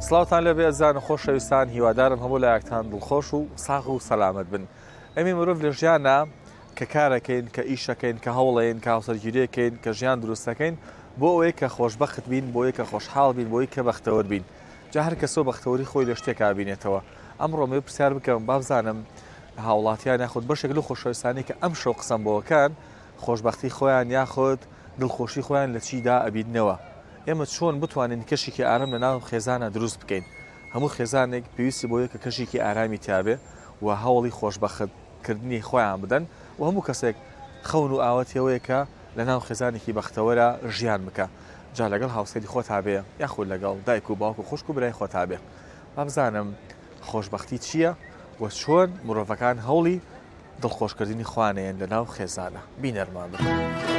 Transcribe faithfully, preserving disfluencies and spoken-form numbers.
سڵاوتان لەبێ ئەزان خۆشەویستان، هیوادارم هەموو لایەکتان دڵخۆش و ساغ و سەلامەت بن. ئەمی مرۆڤ لە ژیانە کە کارەکەین، کە ئیشەکەین، کە هەوڵێن، کە هاوسەرگیریەکەین، کە ژیان دروستەکەین بۆ ئەوەیە کە خۆشبەخت بین، بۆ ئەوەیە کە خۆشحاڵ بین، بۆ ئەوەیە کە بەختەوەر بین. جا هەر کەسۆ بەختەوەری خۆی لە شتێکا بینێتەوە. ئەمڕۆ مێ پرسیار بکەم با بزانم هاوڵاتیان یاخود بەشێک لەو خۆشەویستانی کە ئەم شەو قسەم بۆکان خۆشبەختی خۆیان یاخود دڵخۆشی خۆیان لە چیدا ئەبیننەوە. ئێمە چۆن بتوانین کەشێکی ئارام لە ناو خێزانە دروست بکەین. هەموو خێزانێک پێویستی بۆیە کە کەشێکی ئارامی تیابێ و هەوڵی خۆشبەختکردنی خۆیان بدەن و هەموو کەسێک خەون و ئاوەتەوەیە کە لە ناو خێزانێکی بەختەوەرە ژیان بکە. جا لەگەڵ هاوسەری خۆتا بێ یاخود لەگەڵ دایک و باوک و خوشک و برای خۆتا بێ. با بزانم خۆشبەختی چییە و چۆن مرۆڤەکان هەوڵی دڵخۆشکردنی خوانەیەن لە ناو خێزانە. بینەرمان بن.